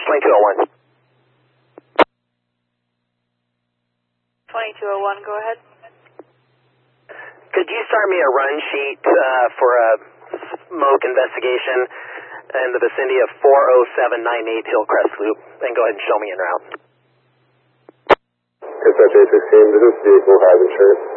2201. 2201, go ahead. Could you start me a run sheet for a smoke investigation in the vicinity of 40798 Hillcrest Loop, and go ahead and show me en route. Dispatch 816, does this vehicle have insurance?